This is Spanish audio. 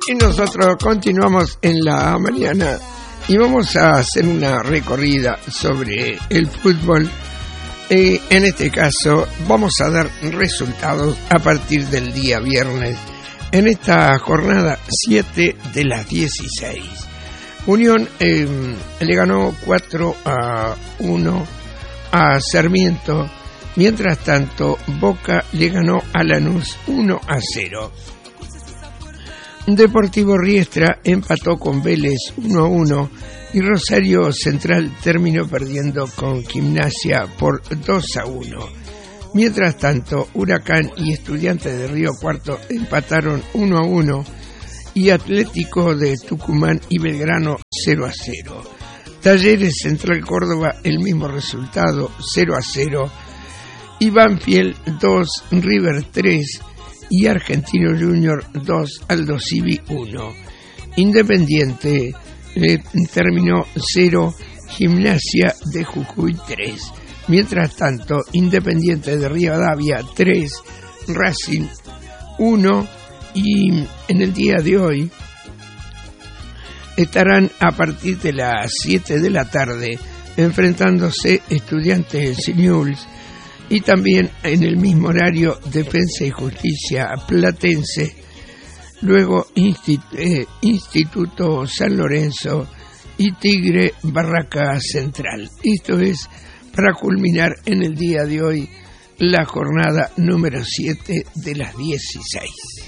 Y nosotros continuamos en la mañana y vamos a hacer una recorrida sobre el fútbol. En este caso vamos a dar resultados a partir del día viernes. En esta jornada 7 de las 16. Unión le ganó 4-1 a Sarmiento. Mientras tanto, Boca le ganó a Lanús 1-0. Deportivo Riestra empató con Vélez 1-1 y Rosario Central terminó perdiendo con Gimnasia por 2-1. Mientras tanto, Huracán y Estudiantes de Río Cuarto empataron 1-1 y Atlético de Tucumán y Belgrano 0-0. Talleres Central Córdoba el mismo resultado, 0-0. Y Banfield 2, River 3 y Argentino Junior 2, Aldo Civi 1. Independiente terminó 0, Gimnasia de Jujuy 3. Mientras tanto, Independiente de Rivadavia 3, Racing 1. Y en el día de hoy estarán a partir de las 7 de la tarde enfrentándose Estudiantes Newell's. Y también en el mismo horario Defensa y Justicia Platense, luego Instituto San Lorenzo y Tigre Barraca Central. Esto es para culminar en el día de hoy la jornada número 7 de las 16.